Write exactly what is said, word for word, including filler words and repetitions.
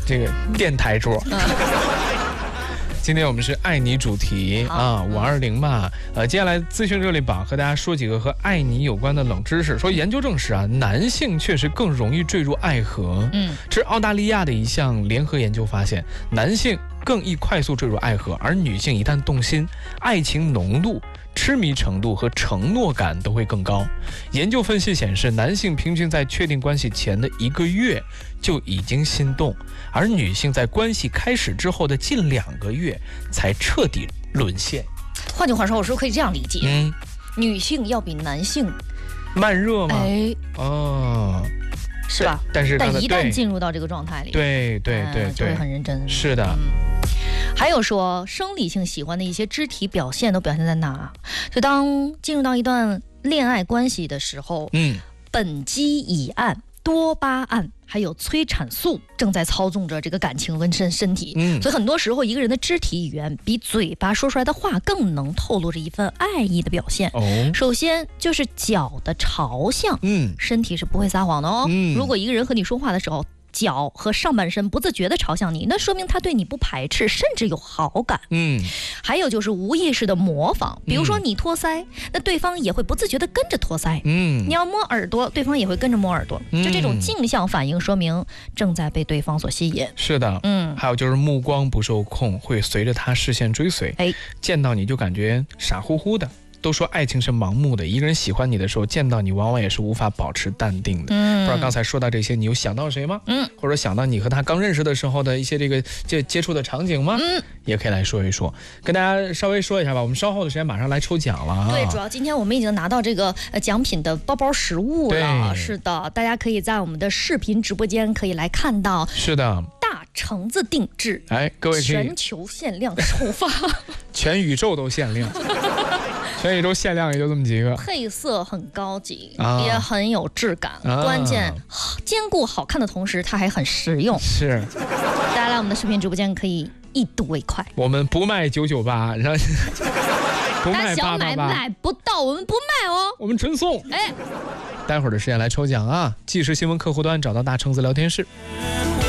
这个电台桌。嗯今天我们是爱你主题啊，五二零嘛，呃，接下来资讯热力榜和大家说几个和爱你有关的冷知识。说研究证实啊，男性确实更容易坠入爱河。嗯，这是澳大利亚的一项联合研究发现，男性更易快速坠入爱河，而女性一旦动心，爱情浓度、痴迷程度和承诺感都会更高。研究分析显示，男性平均在确定关系前的一个月就已经心动，而女性在关系开始之后的近两个月才彻底沦陷。 换句话说，我说可以这样理解，嗯，女性要比男性慢热吗？ 哎， 哦， 是吧？ 但是但一旦进入到这个状态里， 对对对对， 就会很认真。 是的。嗯， 还有说，生理性喜欢的一些肢体表现都表现在哪？就当进入到一段恋爱关系的时候，嗯，苯基乙胺、多巴胺还有催产素正在操纵着这个感情跟身身体，嗯，所以很多时候一个人的肢体语言比嘴巴说出来的话更能透露着一份爱意的表现。哦，首先就是脚的朝向，嗯，身体是不会撒谎的哦。嗯，如果一个人和你说话的时候，脚和上半身不自觉地朝向你，那说明他对你不排斥，甚至有好感。嗯，还有就是无意识的模仿，比如说你托腮，嗯，那对方也会不自觉地跟着托腮。嗯，你要摸耳朵，对方也会跟着摸耳朵。嗯，就这种镜像反应，说明正在被对方所吸引。 是的，嗯，还有就是目光不受控，会随着他视线追随。哎，见到你就感觉傻乎乎的。都说爱情是盲目的，一个人喜欢你的时候，见到你往往也是无法保持淡定的。嗯，不知道刚才说到这些，你有想到谁吗？嗯，或者想到你和他刚认识的时候的一些这个接接触的场景吗？嗯，也可以来说一说，跟大家稍微说一下吧。我们稍后的时间马上来抽奖了啊！ 对，主要今天我们已经拿到这个呃奖品的包包实物了。是的，大家可以在我们的视频直播间可以来看到。 是的。 大橙子定制，哎， 各位全球限量首发， 全宇宙都限量。全宇宙限量也就这么几个， 配色很高级，啊，也很有质感，啊，关键兼顾好看的同时，它还很实用。 是， 大家来我们的视频直播间可以一睹为快。 我们不卖九九八，然后不卖八八八， 大家想买买不到，我们不卖哦， 我们纯送。哎，待会儿的时间来抽奖啊！即时新闻客户端找到大橙子聊天室。